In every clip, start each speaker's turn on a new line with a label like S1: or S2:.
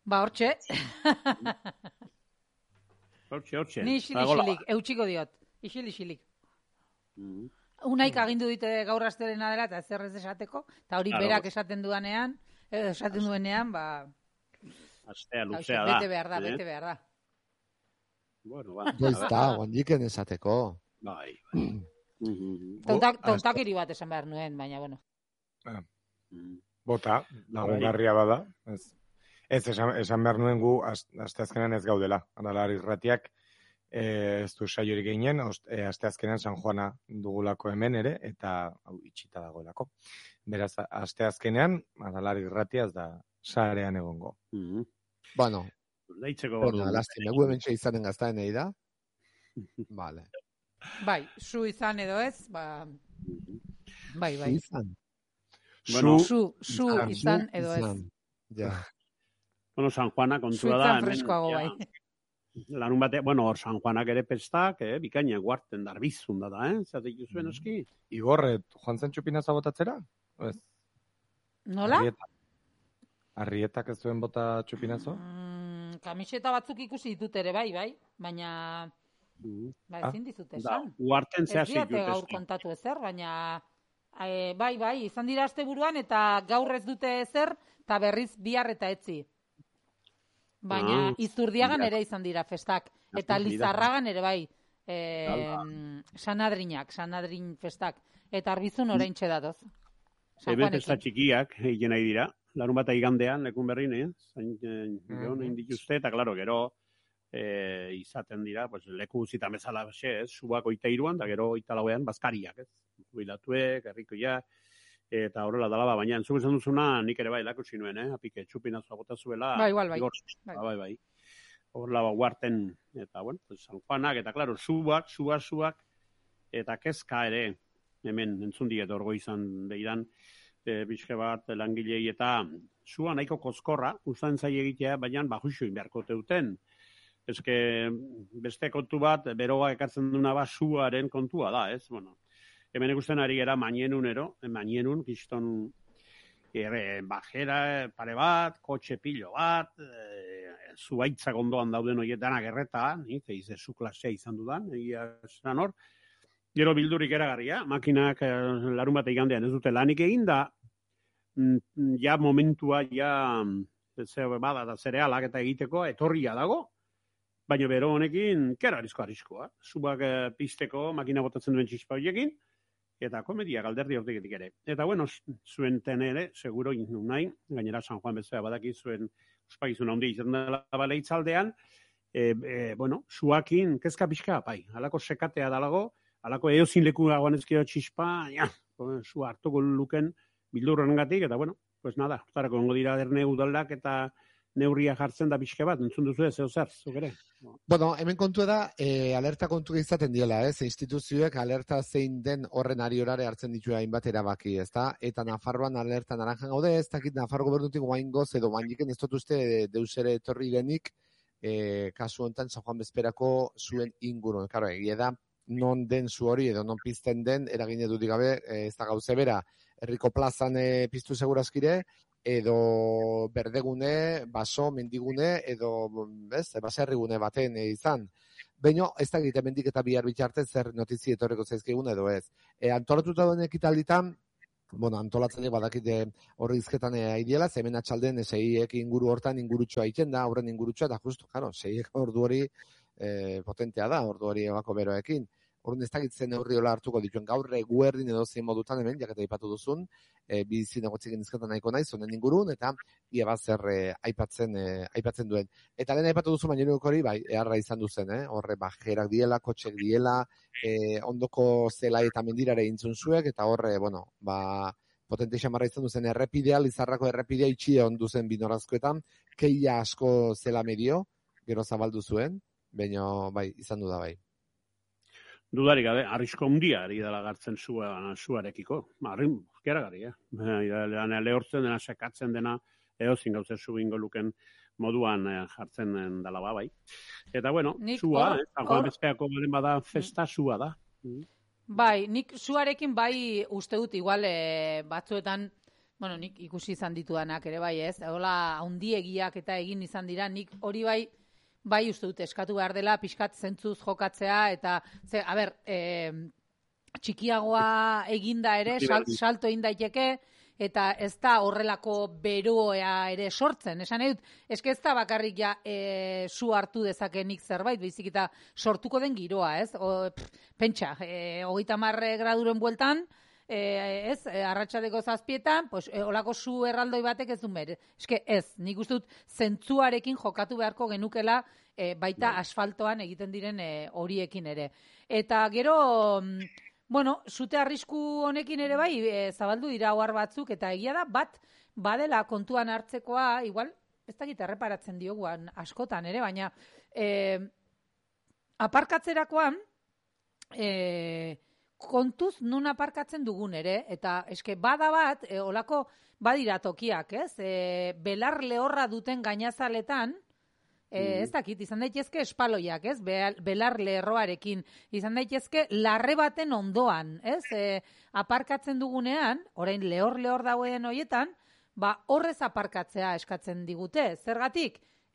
S1: Ba, hortxe.
S2: Hortxe.
S1: Ni isilik, eutxiko diot. Isilik. Unaik agindu dite gaur astelena dela, eta zer ez esateko, eta hori berak esaten duenean, ba...
S2: Astea luzea da.
S1: Bete behar da.
S2: Bueno, ba.
S3: Goiz da, guandiken esateko.
S2: Bai.
S1: Tontakiri bat esan behar nuen, baina, bueno.
S4: Bota, lagungarria bada. Ez, esan behar nuen gu, asteazkenan ez gaudela. Analar irratiak, ez du saiorik ginen, asteazkenan San Juana dugulako hemen ere, eta itxita dagoelako. Beraz, asteazkenean, analar irratia ez da sarean egongo.
S3: Bueno,
S2: Leitzeko
S3: lastime, gu hemen izanen gaztaen egin da. Vale.
S1: Bai, zu izan edo ez, ba... Bai.
S3: Izan.
S2: Bueno,
S1: zu izan edo ez.
S3: Ja.
S2: Bueno, San Juana kontua da.
S1: Suitzan freskoago bai.
S2: Larun bate, bueno, hor San Juanak ere pestak, bikaina guarten darbizun da, zatik zuen eski.
S4: Igorret, joan zen txupinaza botatzera? Ez.
S1: Nola?
S4: Arrietak ez zuen bota txupinazo?
S1: Kamiseta batzuk ikusi ditut ere, bai, baina... Ba, ezin dizute esan.
S2: Guarten zehaz
S1: ez diate gaur kontatu ezer, baina... Bai, izan dira asteburuan eta gaur ez dute ezer, eta berriz bihar eta etzi. Baina Izurdiagan ere izan dira festak. Eta Lizarragan ere bai. Sanadrin festak. Eta Arbizun oraintxe datoz.
S2: Ebe festa txikiak egin nahi dira. Larun bat igandean, lekun berrin, egin dituzte, eta klaro, gero izaten dira, pues, leku zitan bezala, subak 23an, da gero 24an, bazkariak, jubilatuek, herrikoiak, eta horrela dala, baina entzuk esan duzuna, nik ere bai, lakutsi nuen, apike txupinazoa bota zuela.
S1: Bai.
S2: Bai. Horrela guarten, eta, bueno, pues, San Juanak, eta, klaro, subak, eta kezka ere, hemen entzun diet orgo izan behidan, bizke bat langilei eta sua nahiko kozkorra, usan zai egitea, baina bajuxuin beharko teuten. Eske beste kontu bat, beroa ekartzen duna ba suaren kontua da, ez? Bueno, hemen ikusten ari gara manienun, kiston bajera, pare bat, kotxe pilo bat, zuaitzak ondoan dauden horietan agerreta, zeize zu klasea izan dudan, egia esan hor. Gero bildurik eragarria, makinak larun bat igandean ez dute lanik egin da, ja momentua, bada da zerealak eta egiteko, etorria dago, baina bero honekin, kera arriskoa. Zubak pizteko, makina botatzen duen txispa horiekin, eta komedia galderdi hortegetik ere. Eta bueno, zuen tenere, seguro nahi, gainera San Juan bezala badaki zuen ospakizun handia izan dela baleitzaldean, bueno, zuakin, kezka pixka, bai, halako sekatea dalago, halako eozin leku gagoan ezkero txispa, zu hartuko luken bildurrengatik, eta bueno, pues nada, hartarako ongo dira derne udaldak eta neurria jartzen da pixke bat, entzun duzu ez, zer, zuk ere?
S3: Bueno, hemen kontua da, alerta kontu izaten diela, instituzioek alerta zein den horren ariorare hartzen ditu hainbat erabaki, ezta? Eta Nafarroan alerta naranjan gaude, ez dakit Nafarro gobernutik guaingoz edo guainiken ez dut uste deusere etorri genik, kasu honetan San Juan bezperako zuen ingurun. Karo, egia da, non den zu hori edo non pizten den, eragin edudik gabe, ez da gauze bera, herriko plazan piztu segurazkire, edo berdegune, baso, mendigune, edo baserrigune baten izan. Baina, ez da egite mendik eta bihar bitxarte zer notizi etorreko zaizkigun edo ez. Antolatuta duen ekitalditan, bueno, antolatzaileak badakite horri izketan aidiela, hemen atxalden seiek inguru hortan ingurutxoa egiten da, horren ingurutxoa, eta justu, jaro, seiek ordu hori potentea da, ordu hori egako beroekin. Horren ez dakitzen neurri hola hartuko dituen gaur eguerdin edo zein modutan hemen, jaketa aipatu duzun, bizi negotziken izketan nahiko naiz, honen ingurun, eta ia bat zer aipatzen duen. Eta lehen aipatu duzu, baina hori, bai, eharra izan duzen, horre bajerak diela, kotxek diela, ondoko zela eta mendirare intzun zuek, eta horre, bueno, potente xamarra izan duzen errepidea, Lizarrako errepidea itxia onduzen binorazkoetan, keia asko zela medio, gero zabaldu zuen, baina, bai, izan du da, bai.
S2: Dudarik gabe, arrisko handia ari dela gartzen zuarekiko. Arrin, keragarri, lehortzen dena, sekatzen dena, eozin gauze subingo luken moduan jartzen dela bai. Eta bueno, zua, Juan Bezpeako balen bada festa zua da.
S1: Bai, nik zuarekin bai uste dut igual batzuetan Bueno, nik ikusi izan ditudanak ere bai, ez? Hola, handiegiak eta egin izan dira, nik hori bai uste dut eskatu behar dela, pixkat zentzuz jokatzea, eta, txikiagoa eginda ere, salto egin daiteke, eta ez da horrelako beroa ere sortzen. Esan edut, eske ez da bakarrik ja zu hartu dezakenik zerbait, baizik eta sortuko den giroa, ez? Pentsa, 30 graduren bueltan, arratsaldeko 7:00, pues, olako zu erraldoi batek ez du mer. Eske ez, nik uste dut zentzuarekin jokatu beharko genukela baita asfaltoan egiten diren horiekin ere. Eta gero, bueno, sute arrisku honekin ere bai, zabaldu dira ohar batzuk, eta egia da, badela kontuan hartzekoa, igual, ez dakit erreparatzen dioguan askotan ere, baina aparkatzerakoan, kontuz nun aparkatzen dugun ere, eta eske bada bat, olako badira tokiak, ez? Belar lehorra duten gainazaletan, ez dakit, izan daitezke espaloiak, ez? Belar lehorroarekin, izan daitezke larre baten ondoan, ez? Aparkatzen dugunean, orain lehor dagoen horietan, horrez aparkatzea eskatzen digute. Zergatik?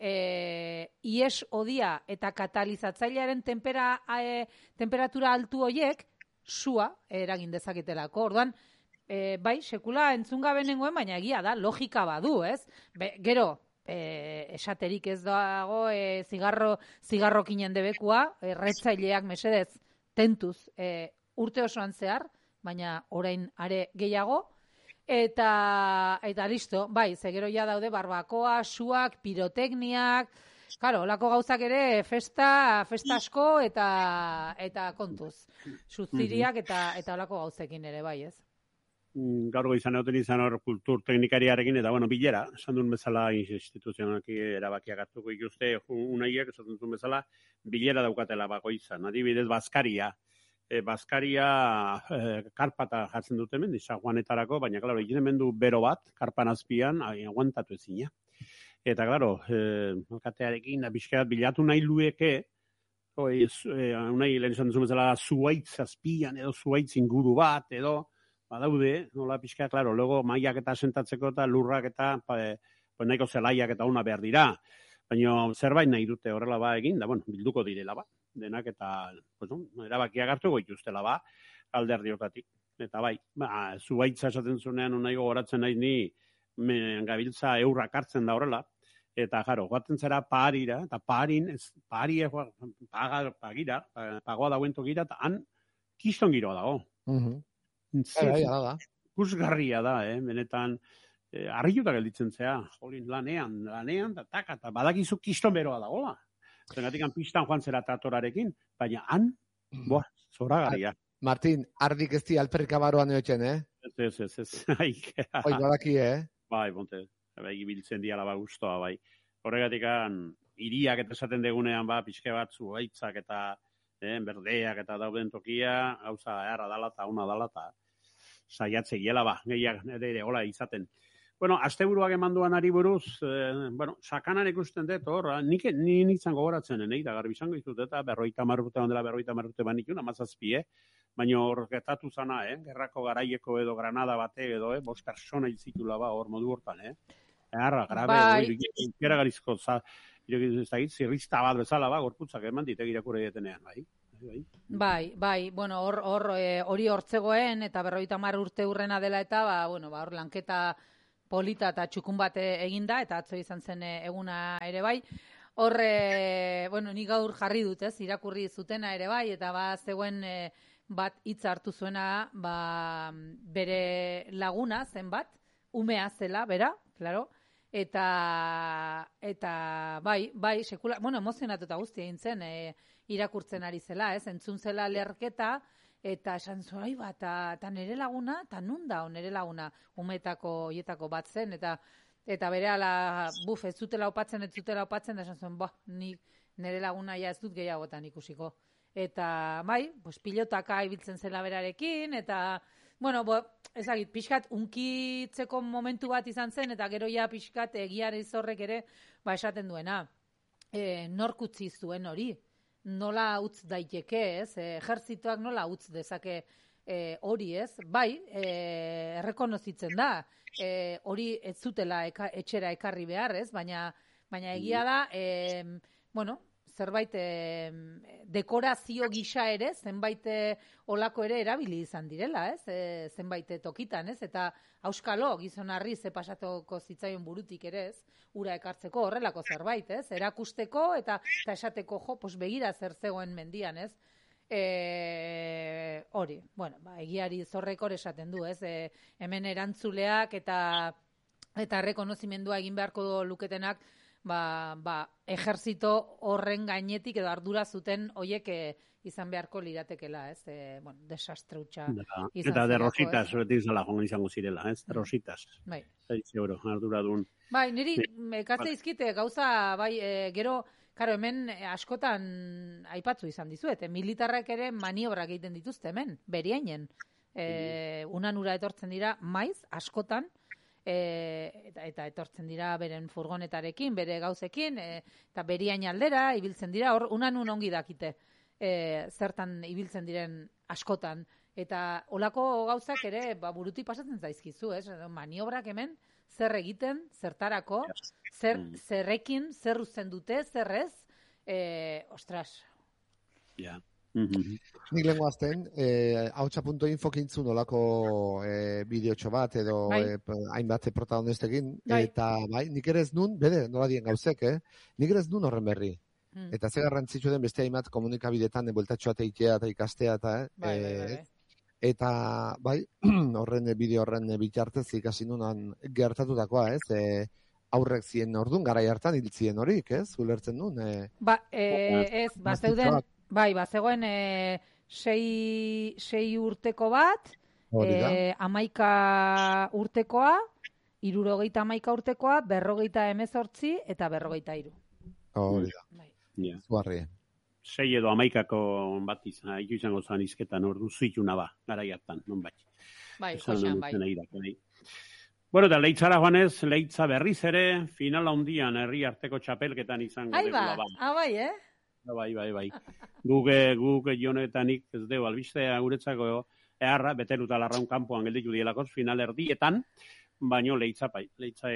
S1: Ies odia eta katalizatzailearen temperatura altu horiek, sua eragin dezaketelako. Orduan, bai, sekula entzungabe nengoen, baina egia da, logika badu, ez? Gero, esaterik ez dago zigarrokinen debekua, erretzaileak mesedez tentuz urte osoan zehar, baina orain are gehiago, eta listo, bai, gero ja daude barbakoa, suak, pirotekniak, claro, olako gauzak ere festa asko eta kontuz. Suziriak eta olako gauzekin ere, bai, ez?
S2: Gaur izan hor kultur teknikariarekin, eta, bueno, bilera, esan duen bezala instituzionalki erabakiak hartuko ikuste, unaiek, esan duen bezala, bilera daukatela bakoitzan. Adibidez, Baskaria. Baskaria karpata jartzen dute hemen, Juanetarako, baina, klaro, egiten hemen du bero bat, karpan azpian, aguantatu ezina. Eta, klaro, alkatearekin, bizkat bilatu nahi lueke, unai lehen esan duen bezala, zuaitz azpian, edo zuaitz inguru bat, edo, badaude, nola pixka, klaro, luego maiak eta sentatzeko eta lurrak eta nahiko zelaiak eta una behar dira. Baina zerbait nahi dute horrela egin, da, bueno, bilduko direla denak eta, erabakiak hartu goituztela alderdiotatik. Eta bai, zuaitza esaten zunean nahi gogoratzen nahi ni gabiltza eurrak hartzen da horrela, eta jaro, goaten zera parira, eta paria pagoa dagoen togira, eta han kiston giroa dago. Ikusgarria da, benetan, harrituta gelditzen zea, jolin lanean, eta badakizu kiston beroa dagoela. Zergatik pistan joan zera tratorarekin, baina han, zoragarria.
S3: Martin, ardik ez di alperrika baroan eotzen,
S2: Ez.
S3: Hoi, badaki,
S2: Bai, bonte, biltzen diala guztoa, bai. Horregatik, iriak eta esaten degunean, pixke bat zuaitzak eta berdeak eta dauden tokia, gauza erra dala eta una dala eta saiatze giela, gehiak ere hola izaten. Bueno, asteburuak emanduan ari buruz, sakanan ikusten dut, nik nintzen gogoratzen, da garbi izango izut, eta 50 urte ondela 50 urte banikun, 17, baina hor gertatu zana, gerrako garaieko edo Granada bate edo, 5 persona izitula hor modu hortan, Erra, grabe, ikera garizko, zirrizta bat bezala, gorputzak eman ditek irakurri detenean,
S1: Bai, bueno, hori hortzegoen, eta 50 urte urrena dela eta, hor lanketa polita eta txukun bat eginda, eta atzo izan zen eguna ere bai. Bueno, nik gaur jarri dut, irakurri zutena ere bai, eta zegoen bat hitza hartu zuena, bere laguna zenbat, umea zela, bera, claro, eta bai, sekula, bueno, emozionatuta guzti egin zen, irakurtzen ari zela, entzun zela lerketa, eta esan zuen, eta nire laguna, eta nun da, nire laguna, umetako hietako bat zen, eta bere ala, ez zutela opatzen, da esan zuen, nire laguna ja ez dut gehiagotan ikusiko. Eta, bai, pilotaka ibiltzen zela berarekin, eta, bueno, ezagit, pixkat unkitzeko momentu bat izan zen, eta gero ja pixkat egiaren zorrek ere, esaten duena, nork utzi zuen hori, nola utz daiteke, ejerzitoak nola utz dezake hori ez, bai, errekonozitzen da, hori ez zutela etxera ekarri behar, ez, baina egia da, bueno, zerbait dekorazio gisa ere, zenbait olako ere erabili izan direla, ez, zenbait tokitan, ez, eta auskalo, gizon harri ze pasatuko zitzaion burutik ere, ez, ura ekartzeko horrelako zerbait, ez, erakusteko eta esateko jo, pues begira zer zegoen mendian, ez, hori, bueno, egiari zorrekor esaten du, ez, hemen erantzuleak eta rekonozimendua egin beharko luketenak, ejerzito horren gainetik edo ardura zuten hoiek izan beharko liratekela, ez? Bueno, desastre hutsa izan
S2: eta de rositas, beti izango zirela, ez? De rositas.
S1: Bai.
S2: 6 euro, arduradun.
S1: Bai, niri ekatze izkite gauza, bai, gero, karo, hemen askotan aipatzu izan dizuet, militarrak ere maniobrak egiten dituzte hemen, beriainen. Unan ura etortzen dira maiz, askotan, eta etortzen dira beren furgonetarekin, bere gauzekin, eta beriain aldera ibiltzen dira, hor unan ongi dakite zertan ibiltzen diren askotan. Eta olako gauzak ere burutik pasatzen zaizkizu, ez? Maniobrak hemen, zer egiten, zertarako, zerrekin, zer uzten dute, zer ez, ostras.
S2: Ja.
S3: Nik lehen guazten, hautsa.info kintzun olako bideotxo bat edo hainbat protagonistekin, eta nik ere ez nun, bede, nola dien gauzek, nik ere ez nun horren berri. Eta ze garrantzitsu den beste hainbat komunikabidetan bueltatxoa teitea eta ikastea eta horren bideo horren bitartez ikasi nunan gertatutakoa, ez? Aurrek zien ordun garai hartan hil zien horik, ez? Ulertzen nun.
S1: Zeuden zegoen 6 urteko bat, 11 urtekoa, 71 urtekoa, 58 eta 43.
S3: Hori da. Zuarrien.
S2: 6 edo 11ko bat izango zan izketan ordu zituna garai hartan, non bai.
S1: Bai, joxan, bai.
S2: Bueno, eta Leitzara joanez, Leitza berriz ere, finala hundian herri arteko txapelketan izango degula
S1: bai.
S2: Bai. Guk jonetanik ez deu albistea guretzako eharra, beteruta larraun kanpoan gelditu dielakoz, final erdietan, baino Leitzaek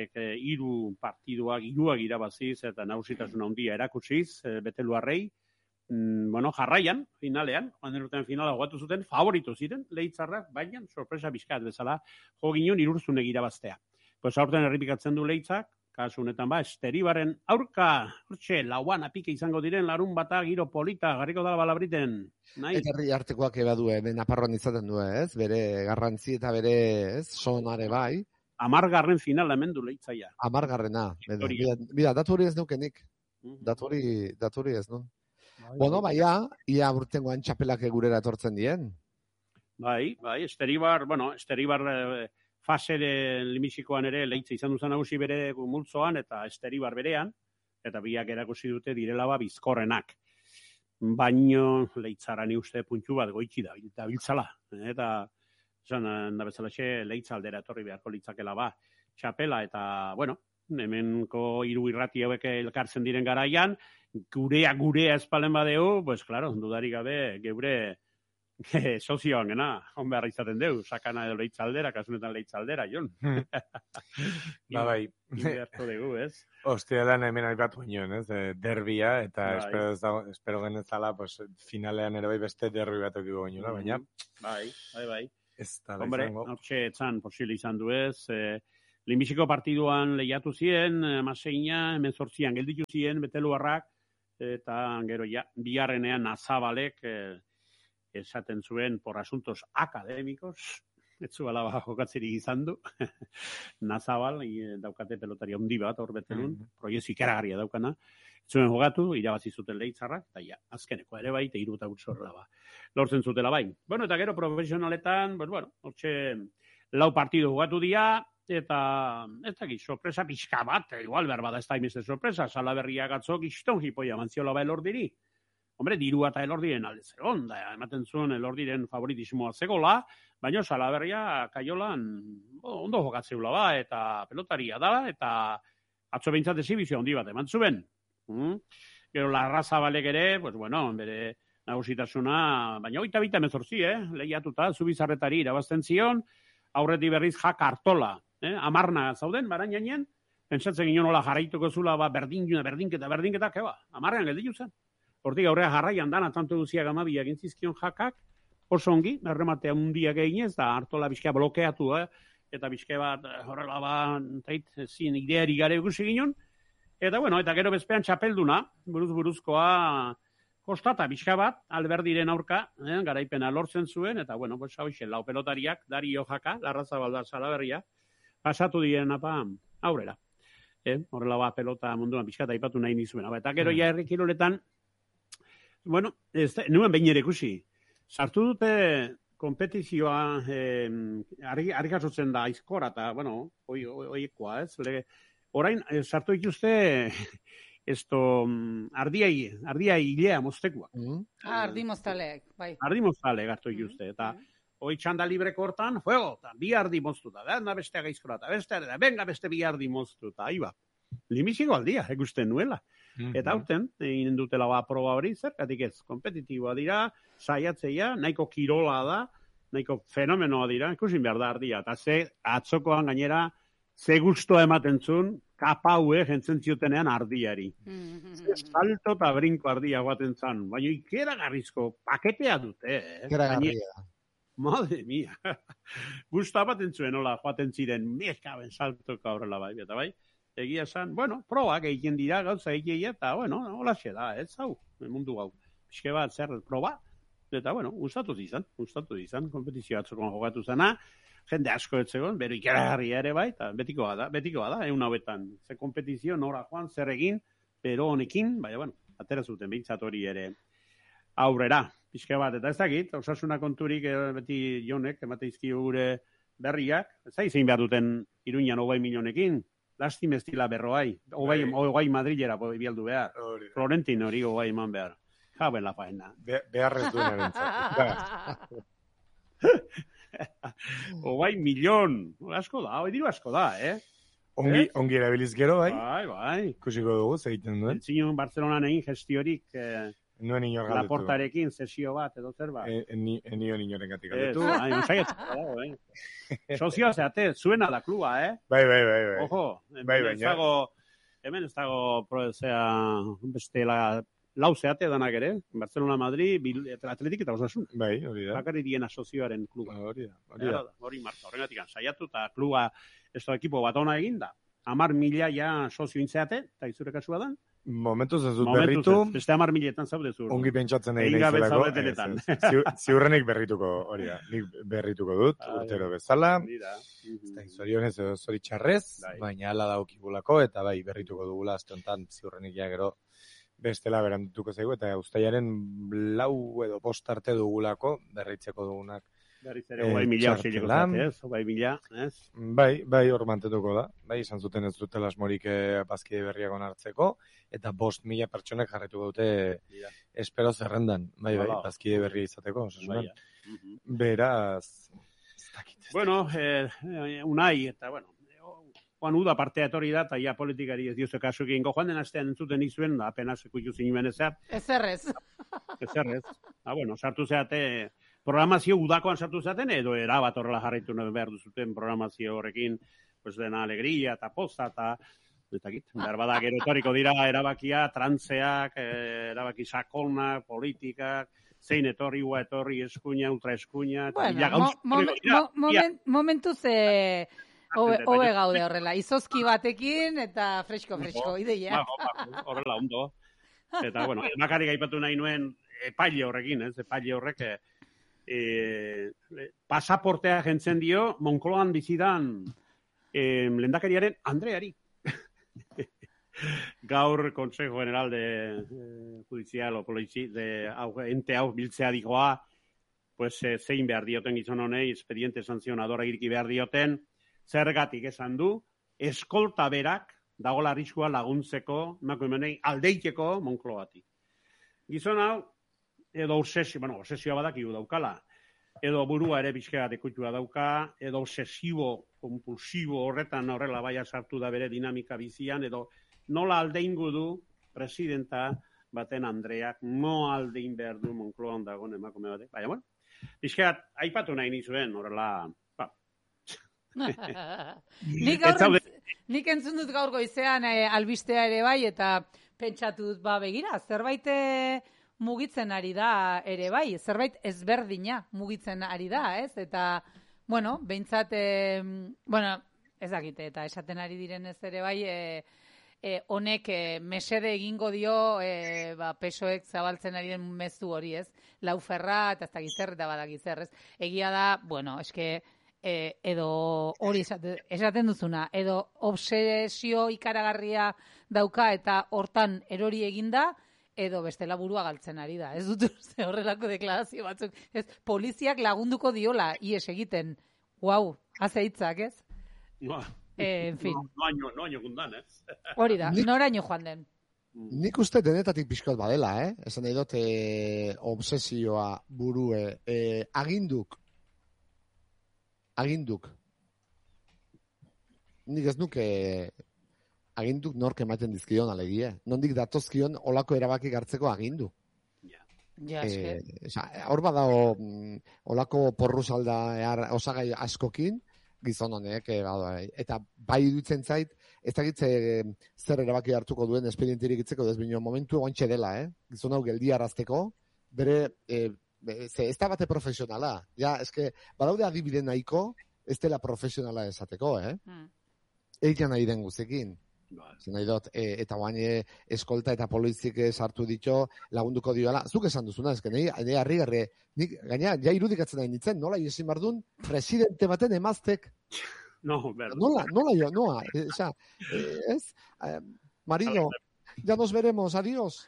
S2: 3 partiduak, 2 irabaziz eta nagusitasuna handia erakutsiz, beteluarrei, jarraian, finalean, joan finala jogatu zuten, favorito ziren, Leitzarrak, baina sorpresa bizkat bezala, jo ginen Irurzunek irabaztea. Pues aurten errepikatzen du Leitzak, kasu honetan Esteribaren aurka, hortxe, lauan apike izango diren, larun bata, giro polita, garriko dala balabriten.
S3: Eta herri artekoak ebadu, Naparroan izaten du, ez? Bere garrantzi eta bere, ez? Sonare bai.
S2: 10. finala hemen du Leitzaia.
S3: 10. Bida, datu hori ez nukenik. Datu hori ez nun. Bueno, ia urtengoan txapelak gurera etortzen dien.
S2: Bai, Esteribar fase limixikoan ere Leitza izan duzan nagusi bere multzoan eta Esteribar berean, eta biak erakusi dute direla bizkorrenak. Baino Leitzarani uste puntu bat goitxi da biltzala. Eta esan da bezalaxe Leitza aldera etorri beharko litzakela txapela eta, hemenko 3 irrati hauek elkartzen diren garaian, gurea espalen badeu, pues claro, dudarik gabe geure sozioan gena, hon behar izaten deu, sakana edo Leitza aldera, kasunetan Leitza aldera, Jon.
S4: Bai.
S2: Gertu dugu, ez?
S4: Ostialan hemen aipatu ginen, ez? Derbia, eta espero genezala, finalean ere beste derbi bat okiko ginen, baina...
S2: Bai.
S4: Ez da,
S2: hombre, hortxe etzan posible izan du ez, Lehenbiziko partiduan lehiatu ziren, 18an gelditu ziren, beteluarrak, eta gero biharrenean Nazabalek esaten zuen por asuntos akademikos, ez zuela jokatzerik izan du, Nazabal, daukate pelotari handi bat hor betelun, proiez ikaragarria daukana, zuen jogatu, irabazi zuten Leitzarrak, eta azkeneko ere bai, eta 3 eta horrela lortzen zutela bai. Bueno, eta gero profesionaletan, hortxe 4 partidu jogatu dira, eta ez dakit, sorpresa pixka bat, igual behar bada ez da imeste sorpresa, Salaberriak atzok iston hipoia mantziola elordiri. Hombre, dirua eta elordiren alde zegoen, ematen zuen elordiren favoritismoa zegoela, baina Salaberria kaiolan ondo jokatzeula eta pelotaria da, eta atzo behintzat exhibizio handi bat eman zuen. Gero Larrazabalek ere, bere nagusitasuna, baina 22 lehiatuta, Zubizarretari irabazten zion, aurreti berriz Jak Artola, 10 zauden, Barainainen, pentsatzen ginen nola jarraituko zula, berdinketa, keba, 10 gelditu zen. Hortik aurrea jarraian dana, tanto duziak amabiak intzizkion Jakak, oso ongi, errematea mundiak eginez, da Artola bizka blokeatu, eta bizka bat, horrela zin ideari gare ikusi ginen, eta eta gero bezpean txapelduna, buruzkoa, kostata bizka bat, Alberdiren aurka, garaipena lortzen zuen, eta lau pelotariak, Dario Jaka, Larrazabalda Salaberria, pasatu diren aurrera. Horrela pelota munduan bizkata aipatu nahi nizuen. Eta gero herri kiroletan, nuen behin ere ikusi, sartu dute kompetizioa, argi jasotzen da aizkora, eta, oiekoa, orain, sartu dituzte, ardia hilea moztekoa.
S1: Ardi moztaleak, bai.
S2: Ardi moztaleak hartu dituzte, eta hoi txanda libreko hortan, fuego, bi ardi moztuta, da bestea gaizkora, eta venga beste bi ardi moztuta, aiba. Limiziko aldia, ikusten nuela. Eta hauten, egin dutela proba hori, zergatik ez, kompetitiboa dira, saiatzeia, nahiko kirola da, nahiko fenomenoa dira, ikusin behar da ardia, eta atzokoan gainera, ze guztua ematen zuen, kapaue jentzen ziotenean ardiari. Salto eta brinko ardia guaten zan, baina ikera garrizko paketea dute.
S3: Ikera garria.
S2: Madre mia. Guztua ematen zuen, hola, joaten ziren, mekaben saltoka horrela bai. Egia esan, probak egiten dira, gauza egitea, eta, hola xe da, ez hau, mundu hau. Piske bat zer proba, eta, gustatu dizan, kompetizio atzokoan jogatu zana, jende asko etzegon, bero ikeragarria ere bai, eta betikoa da, egun hauetan, ze kompetizio, nora joan, zer egin, bero honekin, baina, atera zuten, behintzat hori ere aurrera, pixka bat, eta ez dakit, osasuna konturik, beti jonek, emateizki gure berriak, ez da izin behar duten Iruñan 20 milionekin, lastim ez dila berroai, 20 Madrilera bialdu behar, Florentin hori 20 eman behar, jaben la faena.
S4: Beharrez duen erentzat.
S2: 20 milion, asko da,
S4: Ongi erabiliz gero, bai?
S2: Bai.
S4: Kusiko dugu, egiten duen.
S2: Entzino Barcelonan egin gestiorik
S4: nuen inor galdetu.
S2: Laportarekin sesio bat edo zer bat.
S4: Nion inoren gatik galdetu.
S2: Usaiatzen dago, Sozioa zeate, zuena da kluba,
S4: Bai.
S2: Ojo, hemen ez dago, beste lau zeate danak ere, Barcelona, Madrid, Atletik eta Osasun.
S4: Bai, hori da.
S2: Bakarri diena sozioaren kluba.
S4: Hori da.
S2: Hori marka, horregatik saiatu eta kluba, ez da ekipo bat ona eginda. 10.000 ja sozio intzeate, eta izure kasua da.
S4: Momentuz ez dut berritu.
S2: Beste 10.000etan zaude zu.
S4: Ongi pentsatzen egin naizelako. Ziurrenik berrituko, hori da. Nik berrituko dut, urtero bezala. Zorionez edo zoritxarrez, baina ala daukigulako, eta bai, berrituko dugula, azte honetan ziurrenik ja gero bestela berandutuko zaigu, eta ustailaren 4 edo 5 arte dugulako, berritzeko dugunak.
S2: Berriz ere, 20.000, ez?
S4: Bai, hor mantetuko da. Bai, izan zuten ez dute lasmorik bazkide berriak onartzeko, eta 5.000 pertsonek jarretu dute espero zerrendan. Bai, bazkide berria izateko, osasunan. Beraz, ez dakit.
S2: Bueno, unai, eta, Juan Uda partea etorri da, eta ja politikari ez diozu kasu egingo. Joan den astean entzuten izuen, da apenas ikutu zinuen ezer.
S1: Ezerrez.
S2: Sartu zeate, programazio udakoan sartu zaten, edo erabat horrela jarraitu behar duzuten programazio horrekin, pues dena alegria eta poza, eta behar bada gero etorriko dira erabakia, trantzeak, erabaki sakonak, politikak, zein etorri, eskuina, ultra eskuina,
S1: momentuz hobe gaude horrela, izozki batekin eta fresko, ideia.
S2: Horrela, ondo. Eta, emakarrik aipatu nahi nuen epaile horrekin, epaile horrek pasaportea jentzen dio Moncloan bizidan lehendakariaren Andreari. Gaur Consejo General de Judicial o ente hau biltzea digoa, pues zein behar dioten gizon honei, expediente sanzionadora iriki behar dioten, zergatik esan du, eskolta berak dagoela arriskua laguntzeko, aldeiteko Moncloatik. Gizon hau, edo obsesioa badakigu daukala, edo burua ere bizkera dekutua dauka, edo obsesibo, kompulsibo horretan horrela baia sartu da bere dinamika bizian, edo nola aldeingu du presidenta baten Andreak no aldein behar du Moncloan dagoen emakume batek. Baina, bueno, pixkat, aipatu nahi nizuen, horrela,
S1: Nik entzun dut gaur goizean albistea ere bai, eta pentsatu dut, begira, zerbait mugitzen ari da ere bai, zerbait ezberdina mugitzen ari da, ez? Eta, bueno, behintzat, ez dakite, eta esaten ari direnez ere bai, honek mesede egingo dio PSOEk zabaltzen ari den mezu hori, ez? Lauferra, eta ez dakizzer, eta badakizzer, ez? Egia da, bueno, eske... edo hori esaten duzuna, edo obsesio ikaragarria dauka eta hortan erori eginda, edo bestela burua galtzen ari da. Ez dut uste horrelako deklarazio batzuk. Ez, poliziak lagunduko diola ies egiten. Guau, haze hitzak, ez? En fin.
S2: Noaino gundan, ez?
S1: Hori da, noraino joan den.
S3: Nik uste denetatik pixkot badela, Esan nahi dut obsesioa burue. Aginduk. Nik ez nuke aginduk nork ematen dizkion alegia. Nondik datozkion olako erabaki hartzeko agindu.
S1: Ja,
S3: hor badago olako porruzalda osagai askokin, gizon honek, eta bai dutzen zait, ez dakit zer erabaki hartuko duen espedienterik itzeko desbino momentu oantxe dela, gizon hau geldiarazteko, bere... ez da bate profesionala. Ja, eske, badaude adibide nahiko, ez dela profesionala esateko, Eikan nahi den guzekin. Zer nahi dut, eta guain eskolta eta polizik sartu ditxo lagunduko diola. Zuk esan duzuna, eske, nahi harri-garri, nik gaina, ja irudikatzen nahi nintzen, nola iesin bardun, presidente baten emaztek. Nola, ez? Marido, ya nos veremos, adiós.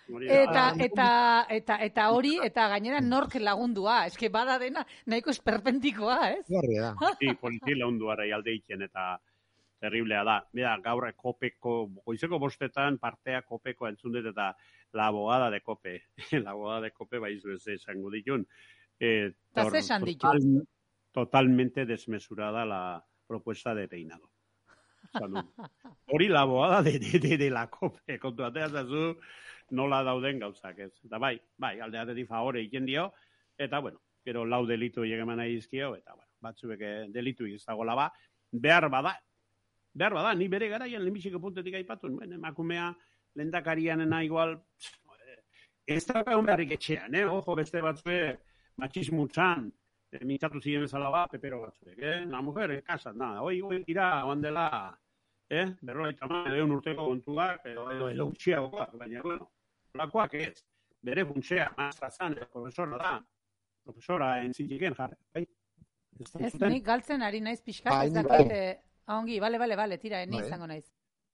S1: Eta hori, eta gainera nork lagundua. Eske bada dena, nahiko esperpentikoa, ez?
S3: Garria da.
S2: Polizia lagundua alde itzen, eta terriblea da. Bida, gaur kopeko, goizeko bostetan partea kopeko entzun dut, eta la abogada de cope. La abogada de cope baizu ez esango ditun.
S1: Eta ze esan ditun?
S2: Totalmente desmesurada la propuesta de peinado. Hori la abogada de la COPE, kontu ateazazu nola dauden gauzak, ez. Eta bai, aldeatetik favore iken dio, eta bueno, gero lau delitu egeman nahi izkio, eta bueno, batzuek delitu iztagola behar bada, ni bere garaian lehenbiziko puntetik aipatun, emakumea lehendakarianena igual, ez da beharrik etxean, ojo beste batzuek, machismutzan, mintzatu ziren bezala pepero batzuek, la mujer en casa, nada, hoi ira, bandela, berroita edo urteko kontuak, edo gutxiagoak, baina, bueno, lakoak ez, bere funtzea, maestra zan, profesora da, profesora entzitiken jarri, bai?
S1: Ez, nik galtzen ari naiz pixkat, ez dakite, ongi, bale, tira, ni izango naiz.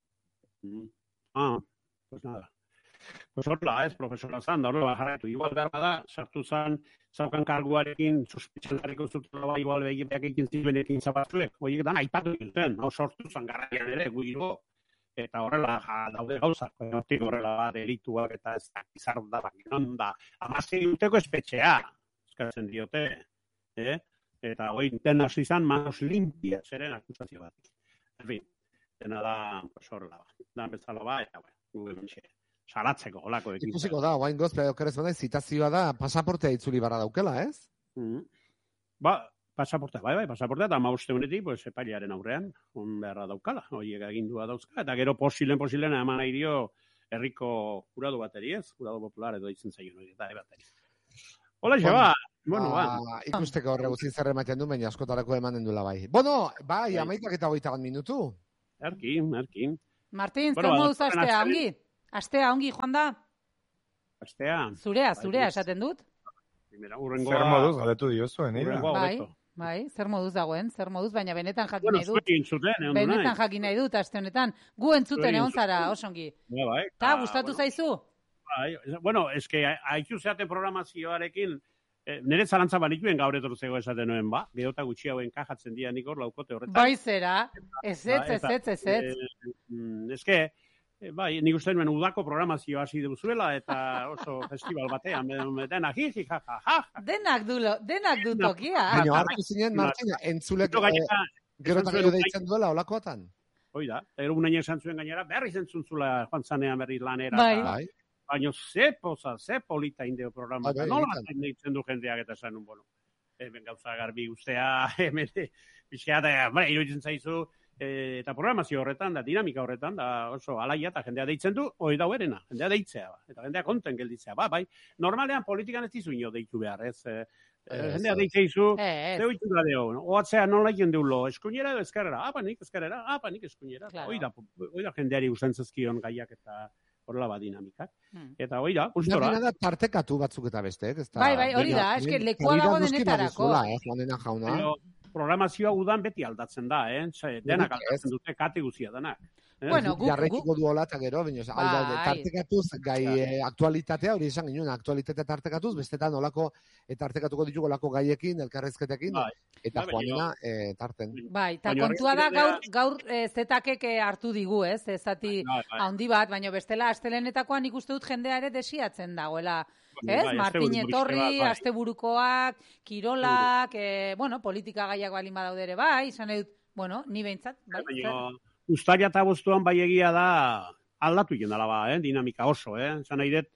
S2: Pues nada. Pues horla, profesora zan, da horrela jarretu. Igual behar bada, sartu zan, zaukan karguarekin, suspitxelareko zutela igual begiak ekin zilbenekin zapatzuek. Oiek dan, aipatu egiten, sortu zan garraian ere, guiro, eta horrela daude gauzak. Hortik horrela delituak eta ez dakizar da, da. Amazte urteko espetxea, eskatzen diote, eta hoi den hasi zan, manos limpia, zeren akusazio bat. En fin, dena da, pues horrela, da bezala eta bueno, salatzeko olako ekin.
S3: Ikusiko da, oain gozpea okerez bada, zitazioa da, pasaportea itzuli barra daukela, ez?
S2: Pasaportea, bai, pasaportea, eta mauste honetik, pues, epailearen aurrean, on beharra daukala, horiek agindua dauzka, eta gero posilen, eman nahi dio, herriko jurado bateri, ez? Jurado popular edo ditzen zaio, eta bateri. Hola, Xaba! Bueno,
S3: ikusteko horre guztin zerre ematen du, baina askotarako emanen duela bai. Bueno, bai, 11:08 minutu.
S2: Erkin.
S1: Martin, zer moduz astea, ongi? Astea, ongi, joan da?
S2: Astea?
S1: Zurea, esaten dut?
S4: Zer moduz, galetu diozuen,
S1: Bai, zer moduz dagoen, baina benetan jakin nahi dut. Benetan jakin nahi dut, aste honetan. Gu entzuten egon zara, osongi. Ta, gustatu zaizu?
S2: Bueno, eske, haitu zeaten programazioarekin, nire zalantza banituen gaur etortzeko esaten nuen, geota gutxi hauen kajatzen dira nik hor laukote horretan.
S1: Bai zera, ez.
S2: Eske, bai, nik uste nuen udako programazioa hasi duzuela, eta oso festival batean, denak jiji, jaja.
S1: Denak du tokia.
S3: Baina, hartu zinen, Martina, entzulek gero eta gero deitzen duela olakoatan.
S2: Hoi da, egun nahi esan zuen gainera, berriz entzuntzula joan zanean berriz lanera.
S1: Bai.
S2: Baina ze poza, ze polita indeo programa.
S3: Bai,
S2: Nola
S3: egiten.
S2: deitzen du jendeak eta esan, bueno, hemen gauza garbi ustea, hemen pixka da, iruditzen zaizu, eta programazio horretan, da dinamika horretan, da oso alaia eta jendea deitzen du, hori da berena, jendea deitzea, eta jendea konten gelditzea, bai, normalean politikan ez dizu ino deitu behar, jendea deitzea izu, zeu itxu da deo, oatzea nola egin deulo, eskuinera edo eskarrera, nik eskarrera, nik eskuinera, hori da jendeari usten zezkion gaiak eta horrela bat dinamikak. Eta hori da, gustora.
S3: Da tartekatu batzuk eta besteek.
S1: Bai, hori da, eske lekua dago denetarako.
S3: Juanena jauna.
S2: Programazioa udan beti aldatzen da, denak aldatzen dute, kate guzia denak.
S1: Bueno,
S3: jarrekiko duola eta gero, tartekatuz, gai aktualitatea, hori esan ginen, aktualitatea tartekatuz, bestetan olako, tartekatuko ditugu olako gaiekin, elkarrezketekin, eta Juanena tarten.
S1: Bai, eta kontua da gaur zetakek hartu digu, zati handi bat, baina bestela astelenetakoan ikuste dut jendea ere desiatzen dagoela. Martin etorri, asteburukoak, kirolak, politika gaiak balin badaude ere bai, izan edut, ni behintzat, bai.
S2: Uztaila eta bostuan bai egia da aldatu egin dela dinamika oso, Zan nahi dut,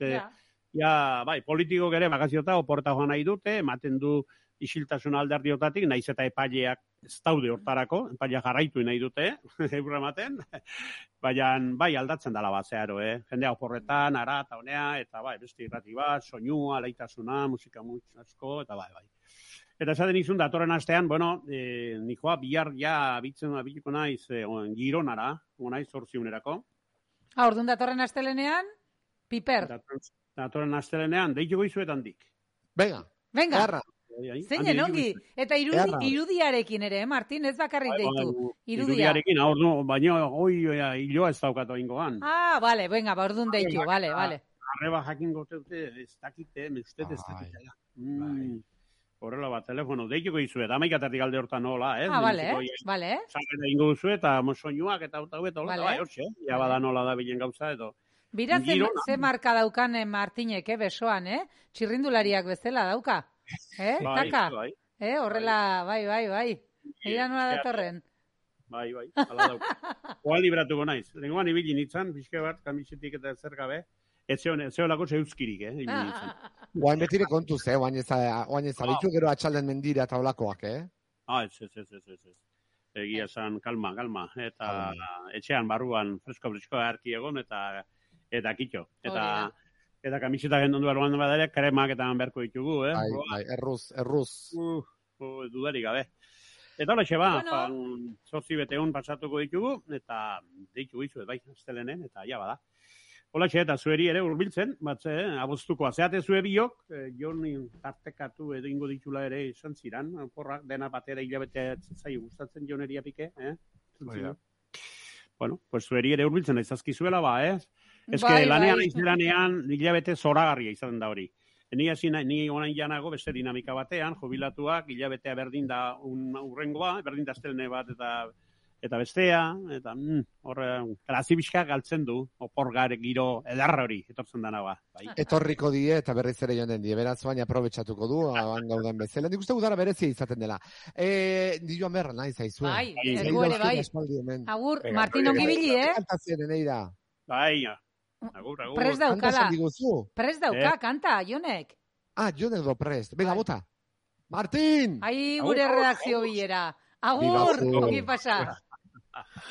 S2: bai, politikok ere bakaziota oporta joan nahi dute, ematen du isiltasun alderdiotatik, naiz eta epaileak ez daude hortarako, epaileak jarraitu nahi dute, eurra ematen, baina bai aldatzen dela bat zeharo, jendea oporretan, ara eta honea, eta bai, beste irrati bat, soinua, leitasuna, musika asko, eta bai. Eta esaten izun, datorren astean, nikoa bihar ja biliko naiz Gironara, naiz 8:00.
S1: Orduan datorren astelenean, piper.
S2: Datorren astelenean, deituko izuetan dik.
S3: Venga.
S1: Zeinen ongi, eta irudiarekin ere, Martin, ez bakarrik deitu.
S2: Irudiarekin, baina hiloa ez daukatu ingoan.
S1: Bale, venga, orduan deitu, bale.
S2: Arreba jakin gotute, ez dakite, usted ez dakite. Horrela bat, telefono, deituko izuet, 11:00 alde hortan nola,
S1: bale.
S2: Zarrera ingo duzu eta soinuak eta bai, hortxe, ja bada nola da bilen gauza, edo.
S1: Bira ze marka daukan Martinek, besoan, txirrindulariak bezala dauka. Taka? Horrela, bai. Eira nola datorren?
S2: Bai, ala dauka. Oa libratuko naiz. Lenguan ibili nintzen, pixke bat, kamisetik eta zer gabe, ez zeolako zeuzkirik,
S3: Oain betire kontuz, oain ez abitu gero atxalden mendira eta olakoak,
S2: Ez. Egia esan, kalma. Eta etxean, barruan, fresko harki egon, eta kitxo. Eta kamiseta gendun duar guandu badare, kremak eta berko ditugu,
S3: Bai, erruz.
S2: Dudarik gabe. Eta hola ba, 8 bete hon pasatuko ditugu, eta ditugu izuet, bai, astelenen, eta ja bada. Hola eta zueri ere urbiltzen, abuztuko azeate zue biok, joni tartekatu edo ingo ditula ere izan ziran, porrak dena batera hilabete zai gustatzen joneria pike, Bueno, pues zueri ere urbiltzen aizazkizuela Ez que lanean hilabete zoragarria izan da hori. Ni orain janago beste dinamika batean, jubilatuak hilabetea berdin da urrengoa, berdin da astelene bat eta bestea, eta horre, klasibizka galtzen du, oporgare giro edarra hori, etortzen dana ba.
S3: Etorriko die eta berriz ere joan den die, beraz baina aprobetxatuko du, aban gauden bezala. Nik uste udara berezia izaten dela. Dioan berra nahi zaizue.
S1: Bai, ere. Agur, Martin ongi bili,
S2: Bai, agur.
S1: Prest dauka, kanta, Jonek.
S3: Jonek do prest. Venga, bota. Martin!
S1: Gure redakzio bilera. Agur, ongi pasa.